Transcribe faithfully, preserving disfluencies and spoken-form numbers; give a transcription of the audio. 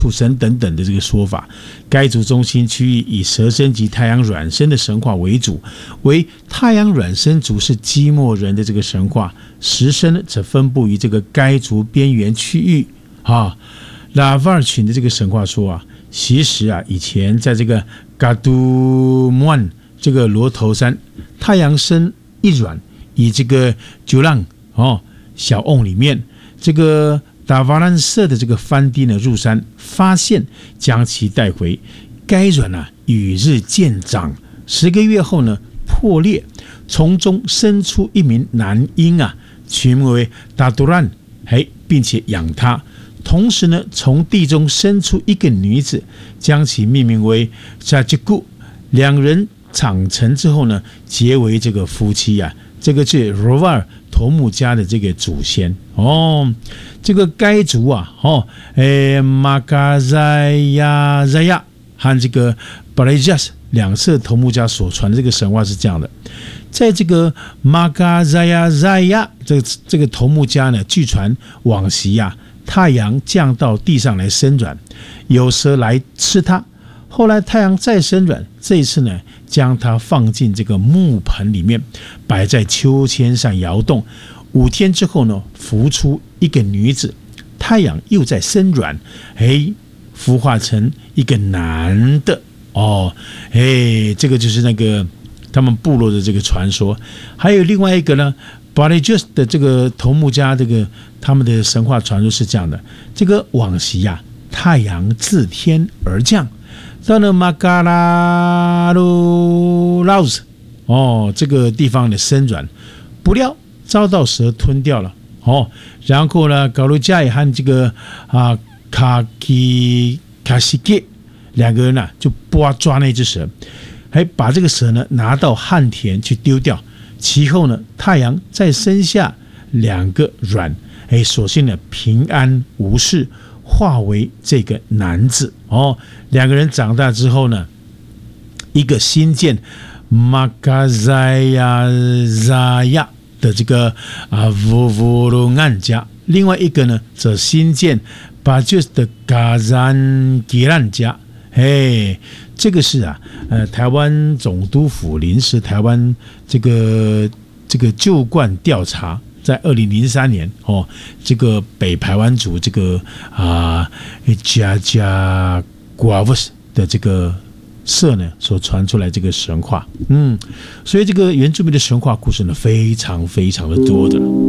土神等等的这个说法。该族中心区域以蛇身及太阳卵生的神话为主，为太阳卵生族是基莫人的这个神话，石身则分布于这个该族边缘区域啊。拉瓦尔群的这个神话说啊，其实啊，以前在这个嘎杜莫安这个罗头山，太阳生一卵，以这个九浪哦小瓮里面，这个达瓦兰社的这个番地呢入山发现，将其带回。该卵啊与日渐长，十个月后呢破裂，从中生出一名男婴啊，取名为达杜兰，嘿，并且养他。同时呢，从地中生出一个女子，将其命名为扎吉古。两人长成之后呢，结为这个夫妻啊。这个是罗瓦尔头目家的这个祖先哦。这个该族啊，哦，诶，马嘎在亚在亚和这个巴雷加斯两色头目家所传的这个神话是这样的。在这个马嘎在亚在亚这个这个头目家呢，据传往昔呀、啊，太阳降到地上来生卵，有蛇来吃它。后来太阳再生卵，这一次呢，将它放进这个木盆里面，摆在秋千上摇动。五天之后呢，孵出一个女子，太阳又在生卵，哎，孵化成一个男的哦，哎，这个就是那个他们部落的这个传说。还有另外一个呢，巴雷吉斯的这个头目家，这个他们的神话传说是这样的：这个往昔呀、啊，太阳自天而降。到了马嘎拉鲁劳斯哦，这个地方的生卵，不料遭到蛇吞掉了哦。然后呢，高卢加也和这个啊卡基卡西给两个人呢、啊，就抓抓那只蛇，还把这个蛇呢拿到旱田去丢掉。其后呢，太阳再生下两个卵，哎，所幸呢平安无事。化为这个男子哦，两个人长大之后呢，一个新建马嘎在亚扎亚的这个啊乌乌鲁安家，另外一个呢则新建巴就是的嘎赞吉兰家。嘿，这个是啊，呃，台湾总督府临时台湾这个这个旧观调查。在二零零三年哦，这个北排湾族这个啊加加瓜沃斯的这个社呢所传出来这个神话，嗯，所以这个原住民的神话故事呢非常非常的多的。